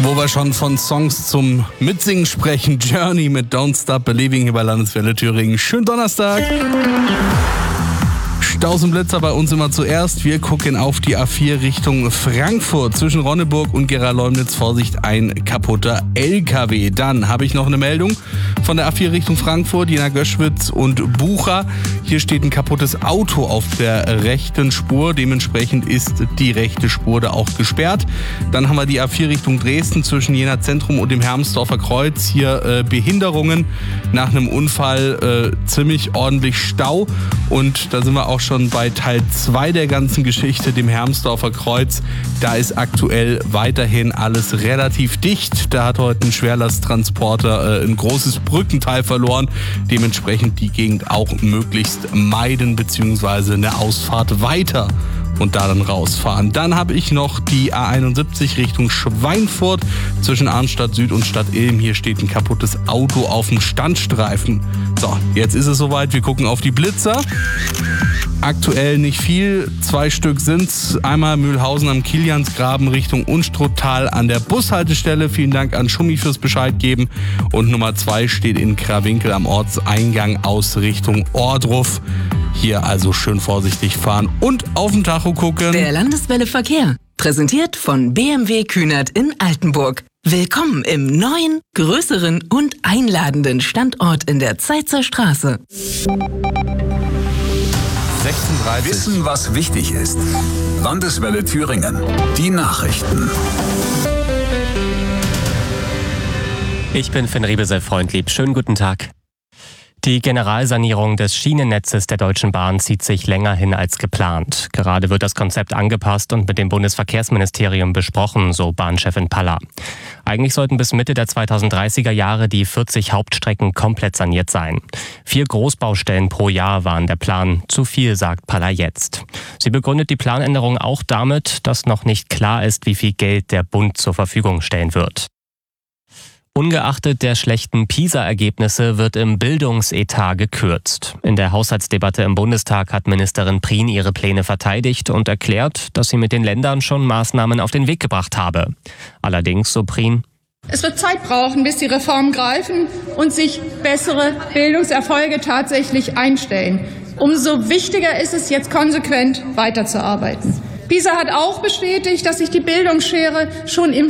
Wo wir schon von Songs zum Mitsingen sprechen, Journey mit Don't Stop Believing hier bei Landeswelle Thüringen. Schönen Donnerstag. Staus und Blitzer bei uns immer zuerst. Wir gucken auf die A4 Richtung Frankfurt. Zwischen Ronneburg und Gera-Leumnitz, Vorsicht, ein kaputter LKW. Dann habe ich noch eine Meldung von der A4 Richtung Frankfurt, Jena-Göschwitz und Bucha. Hier steht ein kaputtes Auto auf der rechten Spur. Dementsprechend ist die rechte Spur da auch gesperrt. Dann haben wir die A4 Richtung Dresden zwischen Jena Zentrum und dem Hermsdorfer Kreuz. Hier Behinderungen nach einem Unfall, ziemlich ordentlich Stau. Und da sind wir auch schon bei Teil 2 der ganzen Geschichte, dem Hermsdorfer Kreuz. Da ist aktuell weiterhin alles relativ dicht. Da hat heute ein Schwerlasttransporter ein großes Brückenteil verloren. Dementsprechend die Gegend auch möglichst meiden bzw. eine Ausfahrt weiter und da dann rausfahren. Dann habe ich noch die A71 Richtung Schweinfurt zwischen Arnstadt Süd und Stadt Ilm. Hier steht ein kaputtes Auto auf dem Standstreifen. So, jetzt ist es soweit. Wir gucken auf die Blitzer. Aktuell nicht viel. 2 Stück sind's. Einmal Mühlhausen am Kiliansgraben Richtung Unstruttal an der Bushaltestelle. Vielen Dank an Schummi fürs Bescheid geben. Und Nummer 2 steht in Krawinkel am Ortseingang aus Richtung Ohrdruf. Hier also schön vorsichtig fahren und auf den Tacho gucken. Der Landeswelle Verkehr, präsentiert von BMW Kühnert in Altenburg. Willkommen im neuen, größeren und einladenden Standort in der Zeitzer Straße. 16:30. Wissen, was wichtig ist. Landeswelle Thüringen. Die Nachrichten. Ich bin Finn Riebesel-Freundlieb. Schönen guten Tag. Die Generalsanierung des Schienennetzes der Deutschen Bahn zieht sich länger hin als geplant. Gerade wird das Konzept angepasst und mit dem Bundesverkehrsministerium besprochen, so Bahnchefin Paller. Eigentlich sollten bis Mitte der 2030er Jahre die 40 Hauptstrecken komplett saniert sein. 4 Großbaustellen pro Jahr waren der Plan. Zu viel, sagt Paller jetzt. Sie begründet die Planänderung auch damit, dass noch nicht klar ist, wie viel Geld der Bund zur Verfügung stellen wird. Ungeachtet der schlechten PISA-Ergebnisse wird im Bildungsetat gekürzt. In der Haushaltsdebatte im Bundestag hat Ministerin Prien ihre Pläne verteidigt und erklärt, dass sie mit den Ländern schon Maßnahmen auf den Weg gebracht habe. Allerdings, so Prien: Es wird Zeit brauchen, bis die Reformen greifen und sich bessere Bildungserfolge tatsächlich einstellen. Umso wichtiger ist es, jetzt konsequent weiterzuarbeiten. PISA hat auch bestätigt, dass sich die Bildungsschere schon im